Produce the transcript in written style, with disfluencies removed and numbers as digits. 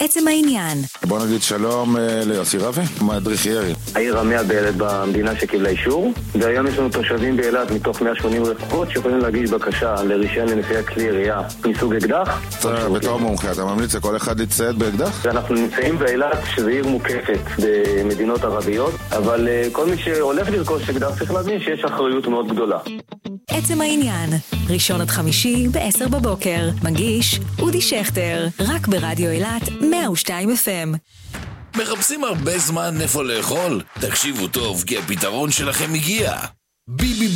עצם העניין. בוא נגיד שלום ליוסי רבי, מדריך ירי. העיר המאה באילת במדינה שקיבלה אישור, והיום יש לנו תושבים באילת מתוך 180 רחובות שיכולים להגיש בקשה לרישיון לנשיאת כלי ירייה מסוג אקדח. בתור מומחה, אתה ממליץ לכל אחד להצטייד באקדח? אנחנו נמצאים באילת שזו עיר מוקפת במדינות ערביות, אבל כל מי שהולך לרכוש אקדח צריך להבין שיש אחריות מאוד גדולה. עצם העניין, ראשון עד חמישי ב-10 בבוקר, מגיש אודי שכטר, רק ברדיו אילת 102 FM. מחפשים הרבה זמן איפה לאכול? תקשיבו טוב, כי הפתרון שלכם הגיע. ביבי